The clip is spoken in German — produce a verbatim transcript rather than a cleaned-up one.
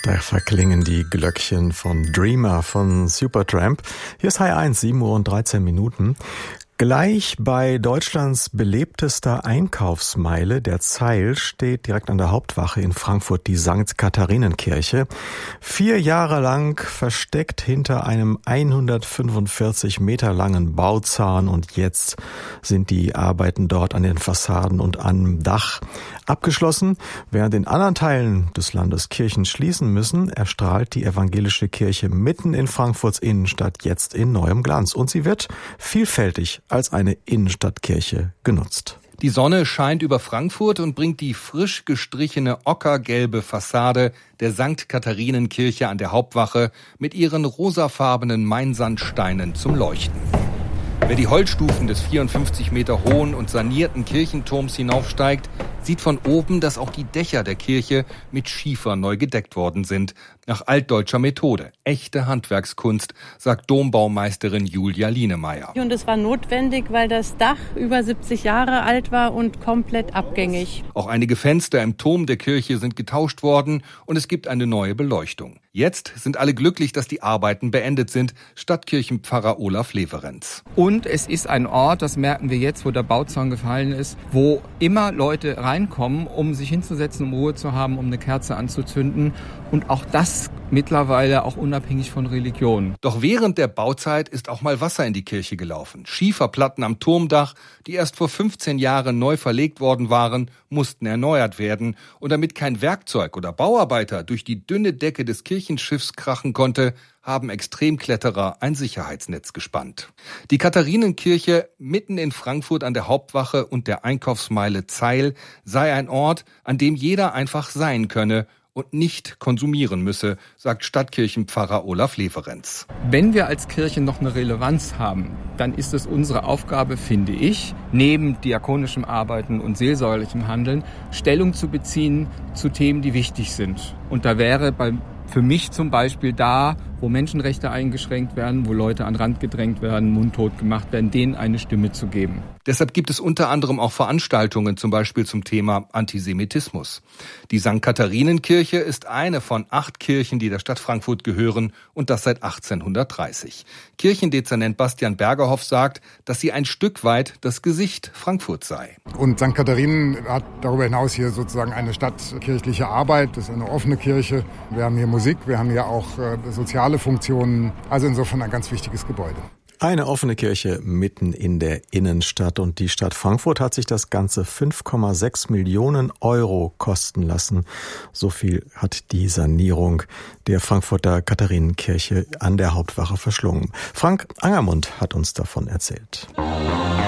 Da verklingen die Glöckchen von Dreamer von Supertramp. Hier ist H eins, sieben Uhr und dreizehn Minuten. Gleich bei Deutschlands belebtester Einkaufsmeile, der Zeil, steht direkt an der Hauptwache in Frankfurt die Sankt Katharinenkirche. Vier Jahre lang versteckt hinter einem hundertfünfundvierzig Meter langen Bauzahn, und jetzt sind die Arbeiten dort an den Fassaden und am Dach abgeschlossen. Während in anderen Teilen des Landes Kirchen schließen müssen, erstrahlt die evangelische Kirche mitten in Frankfurts Innenstadt jetzt in neuem Glanz. Und sie wird vielfältig als eine Innenstadtkirche genutzt. Die Sonne scheint über Frankfurt und bringt die frisch gestrichene ockergelbe Fassade der Sankt Katharinenkirche an der Hauptwache mit ihren rosafarbenen Mainsandsteinen zum Leuchten. Wer die Holzstufen des vierundfünfzig Meter hohen und sanierten Kirchenturms hinaufsteigt, sieht von oben, dass auch die Dächer der Kirche mit Schiefer neu gedeckt worden sind. Nach altdeutscher Methode. Echte Handwerkskunst, sagt Dombaumeisterin Julia Lienemeyer. Und es war notwendig, weil das Dach über siebzig Jahre alt war und komplett abgängig. Auch einige Fenster im Turm der Kirche sind getauscht worden und es gibt eine neue Beleuchtung. Jetzt sind alle glücklich, dass die Arbeiten beendet sind, Stadtkirchenpfarrer Olaf Leverenz. Und es ist ein Ort, das merken wir jetzt, wo der Bauzaun gefallen ist, wo immer Leute reinkommen, um sich hinzusetzen, um Ruhe zu haben, um eine Kerze anzuzünden. Und auch das mittlerweile auch unabhängig von Religion. Doch während der Bauzeit ist auch mal Wasser in die Kirche gelaufen. Schieferplatten am Turmdach, die erst vor fünfzehn Jahren neu verlegt worden waren, mussten erneuert werden. Und damit kein Werkzeug oder Bauarbeiter durch die dünne Decke des Kirchenschiffs krachen konnte, haben Extremkletterer ein Sicherheitsnetz gespannt. Die Katharinenkirche mitten in Frankfurt an der Hauptwache und der Einkaufsmeile Zeil sei ein Ort, an dem jeder einfach sein könne und nicht konsumieren müsse, sagt Stadtkirchenpfarrer Olaf Leverenz. Wenn wir als Kirche noch eine Relevanz haben, dann ist es unsere Aufgabe, finde ich, neben diakonischem Arbeiten und seelsorgerlichem Handeln, Stellung zu beziehen zu Themen, die wichtig sind. Und da wäre bei Für mich zum Beispiel da, wo Menschenrechte eingeschränkt werden, wo Leute an den Rand gedrängt werden, mundtot gemacht werden, denen eine Stimme zu geben. Deshalb gibt es unter anderem auch Veranstaltungen, zum Beispiel zum Thema Antisemitismus. Die Sankt Katharinenkirche ist eine von acht Kirchen, die der Stadt Frankfurt gehören, und das seit achtzehnhundertdreißig. Kirchendezernent Bastian Bergerhoff sagt, dass sie ein Stück weit das Gesicht Frankfurts sei. Und Sankt Katharinen hat darüber hinaus hier sozusagen eine stadtkirchliche Arbeit. Das ist eine offene Kirche. Wir haben hier Musik, wir haben hier auch äh, soziale Funktionen. Also insofern ein ganz wichtiges Gebäude. Eine offene Kirche mitten in der Innenstadt, und die Stadt Frankfurt hat sich das Ganze fünf Komma sechs Millionen Euro kosten lassen. So viel hat die Sanierung der Frankfurter Katharinenkirche an der Hauptwache verschlungen. Frank Angermund hat uns davon erzählt.